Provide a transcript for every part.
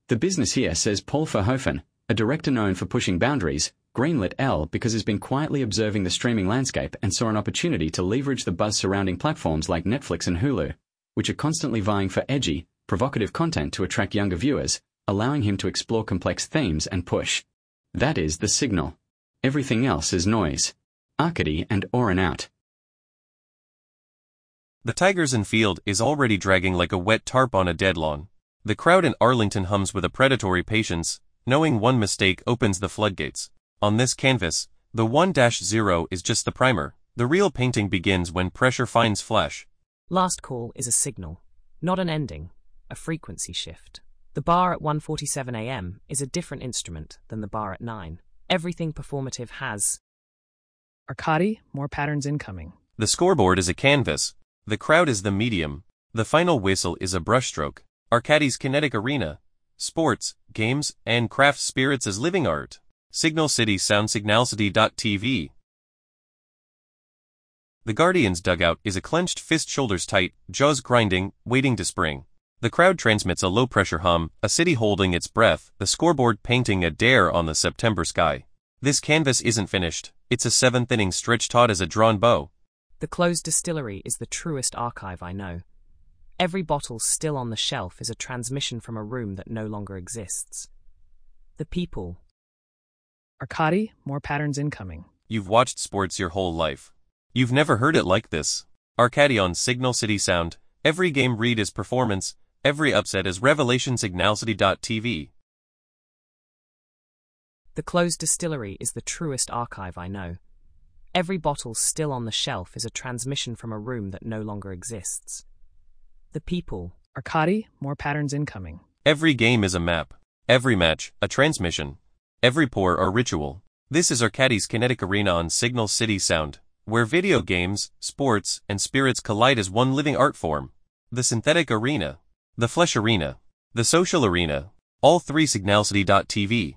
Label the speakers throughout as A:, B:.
A: The business here says Paul Verhoeven, a director known for pushing boundaries, greenlit Elle because he's been quietly observing the streaming landscape and saw an opportunity to leverage the buzz surrounding platforms like Netflix and Hulu, which are constantly vying for edgy, provocative content to attract younger viewers, allowing him to explore complex themes and push. That is the signal. Everything else is noise. Arcady and Oren out.
B: The Tigers infield is already dragging like a wet tarp on a dead lawn. The crowd in Arlington hums with a predatory patience, knowing one mistake opens the floodgates. On this canvas, the 1-0 is just the primer. The real painting begins when pressure finds flesh.
C: Last call is a signal, not an ending, a frequency shift. The bar at 1:47 a.m. is a different instrument than the bar at 9. Everything performative has
D: Arcady, more patterns incoming.
B: The scoreboard is a canvas. The crowd is the medium. The final whistle is a brushstroke. Arcady's kinetic arena. Sports, games, and craft spirits as living art. Signal City Sound Signalcity.tv. The Guardians' dugout is a clenched fist, shoulders tight, jaws grinding, waiting to spring. The crowd transmits a low-pressure hum, a city holding its breath, the scoreboard painting a dare on the September sky. This canvas isn't finished. It's a seventh-inning stretch taut as a drawn bow.
C: The closed distillery is the truest archive I know. Every bottle still on the shelf is a transmission from a room that no longer exists. The people.
D: Arcady, more patterns incoming.
B: You've watched sports your whole life. You've never heard it like this. Arcady on Signal City Sound. Every game read is performance. Every upset is revelation. Signalcity.tv.
C: The closed distillery is the truest archive I know. Every bottle still on the shelf is a transmission from a room that no longer exists. The people.
D: Arcady, more patterns incoming.
B: Every game is a map. Every match, a transmission. Every pour, a ritual. This is Arcady's kinetic arena on Signal City Sound, where video games, sports, and spirits collide as one living art form. The synthetic arena. The flesh arena. The social arena. All three. Signalcity.tv.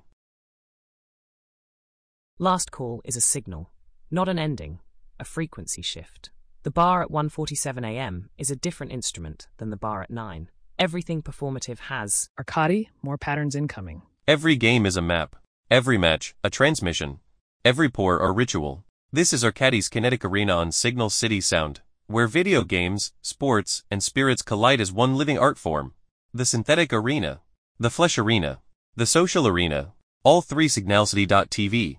C: Last call is a signal, not an ending, a frequency shift. The bar at 1:47 a.m. is a different instrument than the bar at 9. Everything performative has
D: Arcady, more patterns incoming.
B: Every game is a map. Every match, a transmission. Every pour, a ritual. This is Arcady's kinetic arena on Signal City Sound, where video games, sports, and spirits collide as one living art form. The synthetic arena. The flesh arena. The social arena. All three. Signalcity.tv.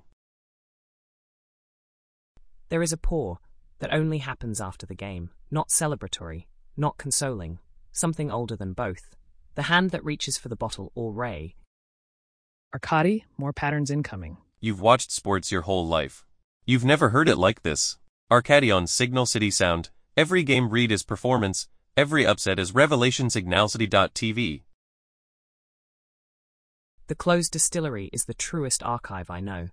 C: There is a pour that only happens after the game, not celebratory, not consoling, something older than both. The hand that reaches for the bottle or ray.
D: Arcady, more patterns incoming.
B: You've watched sports your whole life. You've never heard it like this. Arcady on Signal City Sound. Every game read is performance. Every upset is revelation. Signalcity.tv.
C: The closed distillery is the truest archive I know.